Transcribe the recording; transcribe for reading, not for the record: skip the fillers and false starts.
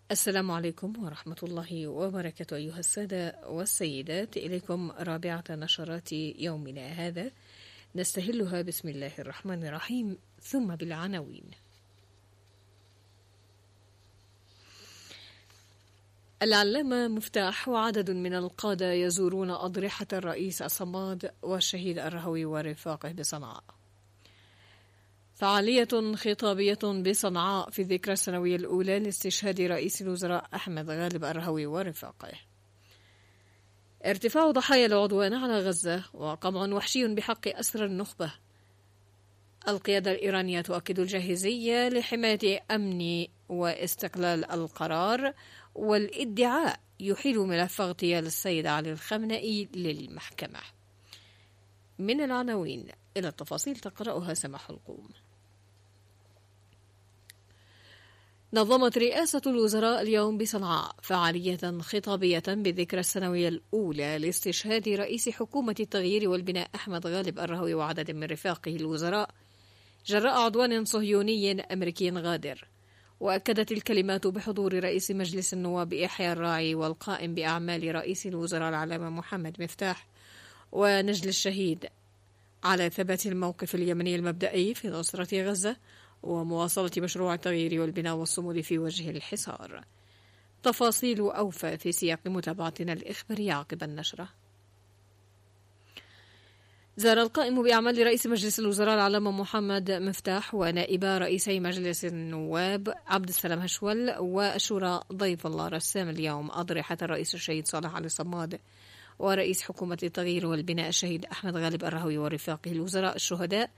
السلام عليكم ورحمة الله وبركاته أيها السادة والسيدات، إليكم رابعة نشرات يومنا هذا نستهلها بسم الله الرحمن الرحيم ثم بالعناوين. العلامة مفتاح وعدد من القادة يزورون أضرحة الرئيس الصماد والشهيد الرهوي ورفاقه بصنعاء. فعالية خطابية بصنعاء في الذكرى السنوية الأولى لاستشهاد رئيس الوزراء أحمد غالب الرهوي ورفاقه. ارتفاع ضحايا العدوان على غزة وقمع وحشي بحق أسرى النخبة. القيادة الإيرانية تؤكد الجاهزية لحماية أمن واستقلال القرار، والادعاء يحيل ملف اغتيال السيد علي الخامنئي للمحكمة. من العناوين إلى التفاصيل تقرأها سماح القوم. نظمت رئاسة الوزراء اليوم بصنعاء فعالية خطابية بالذكرى السنوية الأولى لاستشهاد رئيس حكومة التغيير والبناء أحمد غالب الرهوي وعدد من رفاقه الوزراء جراء عدوان صهيوني أمريكي غادر. وأكدت الكلمات بحضور رئيس مجلس النواب يحيى الراعي والقائم بأعمال رئيس الوزراء العلامة محمد مفتاح ونجل الشهيد على ثبات الموقف اليمني المبدئي في نصرة غزة ومواصلة مشروع التغيير والبناء والصمود في وجه الحصار. تفاصيل أوفى في سياق متابعتنا الإخبارية عقب النشرة. زار القائم بأعمال رئيس مجلس الوزراء العلامة محمد مفتاح ونائبا رئيسي مجلس النواب عبد السلام هشول والشورى ضيف الله رسام اليوم أضرحة الرئيس الشهيد صالح علي صماد ورئيس حكومة التغيير والبناء الشهيد أحمد غالب الرهوي ورفاقه الوزراء الشهداء